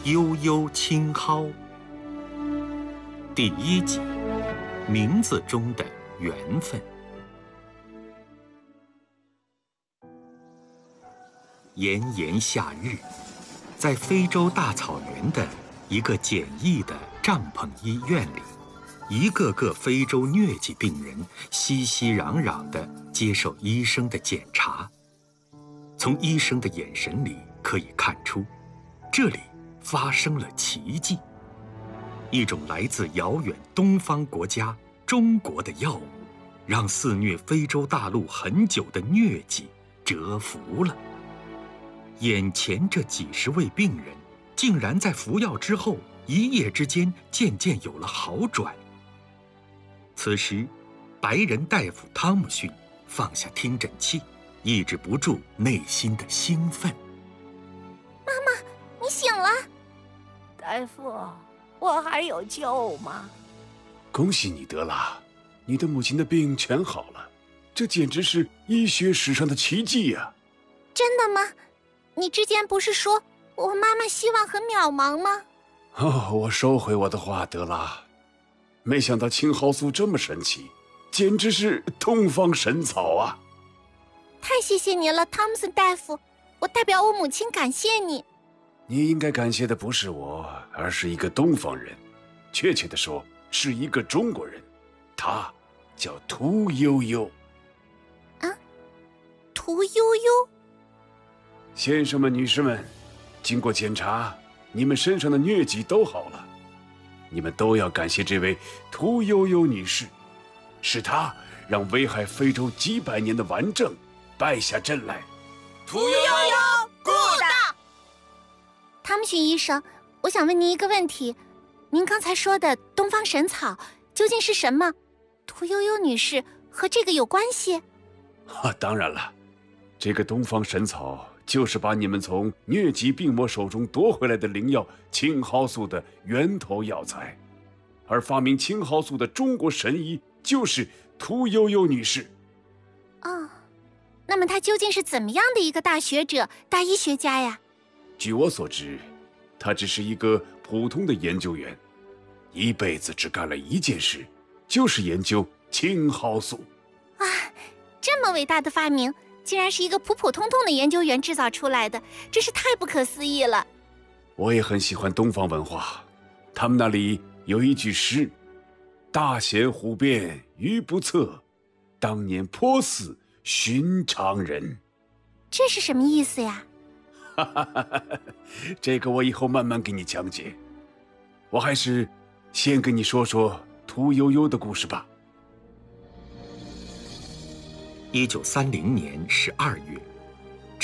悠悠青蒿。第1集，名字中的缘分。炎炎夏日，在非洲大草原的一个简易的帐篷医院里，一个个非洲疟疾病人熙熙攘攘地接受医生的检查。从医生的眼神里可以看出，这里发生了奇迹。一种来自遥远东方国家中国的药物，让肆虐非洲大陆很久的疟疾折服了。眼前这几10位病人，竟然在服药之后一夜之间渐渐有了好转。此时，白人大夫汤姆逊放下听诊器，抑制不住内心的兴奋。 妈妈，你醒了！ 大夫，我还有救吗？ 恭喜你，德拉，你的母亲的病全好了，这简直是医学史上的奇迹呀！ 真的吗？你之前不是说我妈妈希望很渺茫吗？ 我收回我的话，德拉。没想到青蒿素这么神奇，简直是东方神草啊！ 太谢谢你了，汤姆森大夫，我代表我母亲感谢你。 你应该感谢的不是我，而是一个东方人，确切的说，是一个中国人，他叫屠呦呦。 啊，屠呦呦？ 先生们、女士们，经过检查，你们身上的疟疾都好了。你们都要感谢这位屠呦呦女士，是她让危害非洲几百年的顽症败下阵来。 屠呦呦 ，good！ 汤姆逊医生，我想问您一个问题：您刚才说的东方神草究竟是什么？屠呦呦女士和这个有关系？ 当然了，这个东方神草就是把你们从疟疾病魔手中夺回来的灵药青蒿素的源头药材，而发明青蒿素的中国神医就是屠呦呦女士。 哦，那么她究竟是怎么样的一个大学者、大医学家呀？ 据我所知，她只是一个普通的研究员，一辈子只干了一件事，就是研究青蒿素。 啊，这么伟大的发明，竟然是一个普普通通的研究员制造出来的，真是太不可思议了。 我也很喜欢东方文化，他们那里有一句诗：大贤虎变愚不测，当年颇似寻常人。 这是什么意思呀？ 这个我以后慢慢给你讲解。我还是先跟你说说屠呦呦的故事吧。 1930年12月，